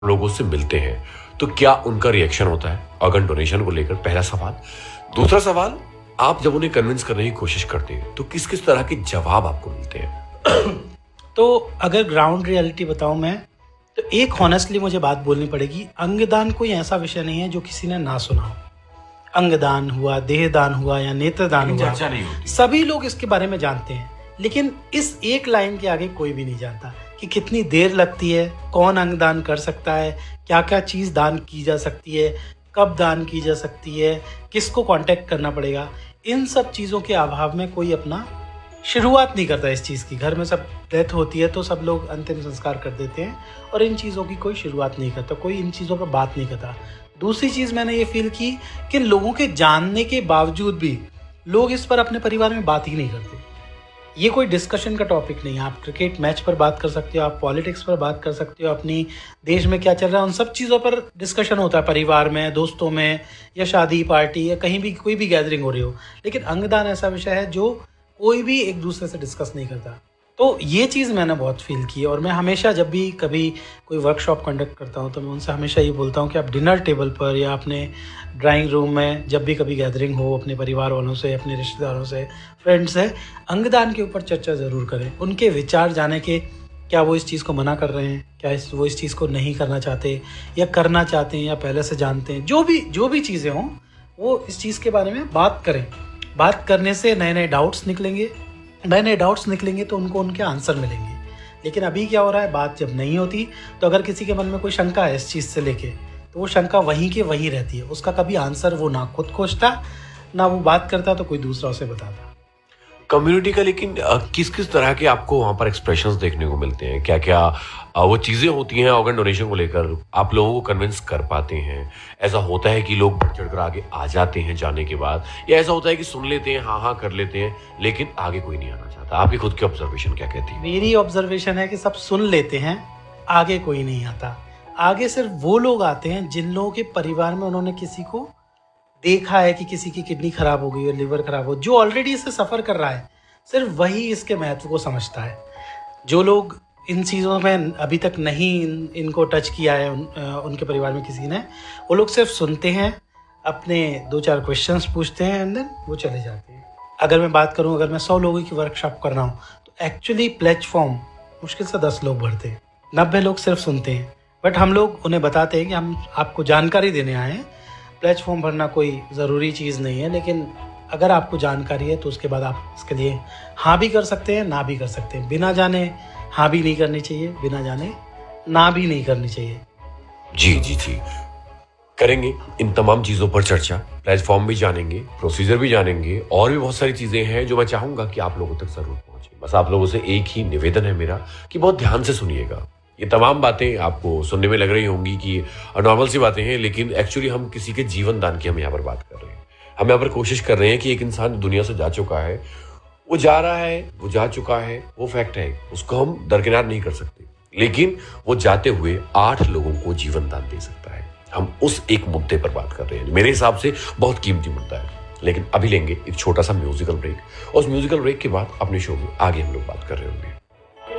लोगों से मिलते हैं तो क्या उनका रिएक्शन होता है ऑर्गन डोनेशन को लेकर, पहला सवाल। दूसरा सवाल, आप जब उन्हें कन्विंस करने की कोशिश करते हैं तो किस किस तरह के जवाब आपको मिलते हैं? तो अगर ग्राउंड रियलिटी बताऊं मैं, तो एक हॉनेस्टली मुझे बात बोलनी पड़ेगी, अंगदान कोई ऐसा विषय नहीं है जो किसी ने ना सुना हो। अंगदान हुआ, देहदान हुआ या नेत्रदान हुआ, चर्चा नहीं होती। सभी लोग इसके बारे में जानते हैं, लेकिन इस एक लाइन के आगे कोई भी नहीं जानता कि कितनी देर लगती है, कौन अंगदान कर सकता है, क्या क्या चीज़ दान की जा सकती है, कब दान की जा सकती है, किसको कांटेक्ट करना पड़ेगा। इन सब चीज़ों के अभाव में कोई अपना शुरुआत नहीं करता इस चीज़ की। घर में सब डेथ होती है तो सब लोग अंतिम संस्कार कर देते हैं और इन चीज़ों की कोई शुरुआत नहीं करता, कोई इन चीज़ों पर बात नहीं करता। दूसरी चीज़ मैंने ये फील की कि लोगों के जानने के बावजूद भी लोग इस पर अपने परिवार में बात ही नहीं करते। ये कोई डिस्कशन का टॉपिक नहीं है। आप क्रिकेट मैच पर बात कर सकते हो, आप पॉलिटिक्स पर बात कर सकते हो, अपनी देश में क्या चल रहा है उन सब चीज़ों पर डिस्कशन होता है परिवार में, दोस्तों में, या शादी पार्टी या कहीं भी कोई भी गैदरिंग हो रही हो। लेकिन अंगदान ऐसा विषय है जो कोई भी एक दूसरे से डिस्कस नहीं करता। तो ये चीज़ मैंने बहुत फील की और मैं हमेशा जब भी कभी कोई वर्कशॉप कंडक्ट करता हूँ तो मैं उनसे हमेशा ये बोलता हूँ कि आप डिनर टेबल पर या अपने ड्राइंग रूम में जब भी कभी गैदरिंग हो अपने परिवार वालों से, अपने रिश्तेदारों से, फ्रेंड्स से, अंगदान के ऊपर चर्चा ज़रूर करें। उनके विचार जाने के, क्या वो इस चीज़ को मना कर रहे हैं, क्या वो इस चीज़ को नहीं करना चाहते या करना चाहते हैं या पहले से जानते हैं। जो भी चीज़ें हों वो इस चीज़ के बारे में बात करें। बात करने से नए नए डाउट्स निकलेंगे तो उनको उनके आंसर मिलेंगे। लेकिन अभी क्या हो रहा है, बात जब नहीं होती तो अगर किसी के मन में कोई शंका है इस चीज़ से लेके तो वो शंका वहीं के वहीं रहती है। उसका कभी आंसर वो ना खुद खोजता ना वो बात करता तो कोई दूसरा उसे बताता। कम्युनिटी का लेकिन किस किस तरह के आपको वहाँ पर एक्सप्रेशंस देखने को मिलते हैं? क्या क्या वो चीज़ें होती हैं ऑर्गन डोनेशन को लेकर आप लोगों को कन्विंस कर पाते हैं? ऐसा होता है कि लोग बढ़ चढ़कर आगे आ जाते हैं जाने के बाद, या ऐसा होता है कि सुन लेते हैं, हाँ हाँ कर लेते हैं, लेकिन आगे कोई नहीं आना चाहता? आपकी खुद की ऑब्जर्वेशन क्या कहती है? मेरी ऑब्जर्वेशन है कि सब सुन लेते हैं, आगे कोई नहीं आता। आगे सिर्फ वो लोग आते हैं जिन लोगों के परिवार में उन्होंने किसी को देखा है कि किसी की किडनी खराब हो गई हो, लिवर खराब हो, जो ऑलरेडी इससे सफ़र कर रहा है, सिर्फ वही इसके महत्व को समझता है। जो लोग इन चीज़ों में अभी तक नहीं इनको टच किया है, उनके परिवार में किसी ने, वो लोग सिर्फ सुनते हैं, अपने 2-4 क्वेश्चंस पूछते हैं एंड देन वो चले जाते हैं। अगर मैं बात करूं, अगर मैं 100 लोगों की वर्कशॉप कर रहा हूं तो एक्चुअली प्लेज फॉर्म मुश्किल से 10 लोग भरते हैं, 90 लोग सिर्फ सुनते हैं। बट हम लोग उन्हें बताते हैं कि हम आपको जानकारी देने आए हैं, प्लेज फॉर्म भरना कोई ज़रूरी चीज़ नहीं है, लेकिन अगर आपको जानकारी है तो उसके बाद आप इसके लिए हाँ भी कर सकते हैं, ना भी कर सकते हैं। बिना जाने हाँ भी नहीं करनी चाहिए, बिना जाने ना भी नहीं करनी चाहिए। जी करेंगे इन तमाम चीज़ों पर चर्चा, प्लेटफॉर्म भी जानेंगे, प्रोसीजर भी जानेंगे, और भी बहुत सारी चीज़ें हैं जो मैं चाहूँगा कि आप लोगों तक ज़रूर पहुँचे। बस आप लोगों से एक ही निवेदन है मेरा कि बहुत ध्यान से सुनिएगा। ये तमाम बातें आपको सुनने में लग रही होंगी कि नॉर्मल सी बातें हैं, लेकिन एक्चुअली हम किसी के जीवन दान की हम यहाँ पर बात कर रहे हैं। हम यहाँ पर कोशिश कर रहे हैं कि एक इंसान दुनिया से जा चुका है, वो जा रहा है, वो जा चुका है, वो फैक्ट है, उसको हम दरकिनार नहीं कर सकते, लेकिन वो जाते हुए 8 लोगों को जीवन दान दे सकता है। हम उस एक मुद्दे पर बात कर रहे हैं, मेरे हिसाब से बहुत कीमती मुद्दा है। लेकिन अभी लेंगे एक छोटा सा म्यूजिकल ब्रेक, और उस म्यूजिकल ब्रेक के बाद अपने शो में आगे हम लोग बात कर रहे होंगे।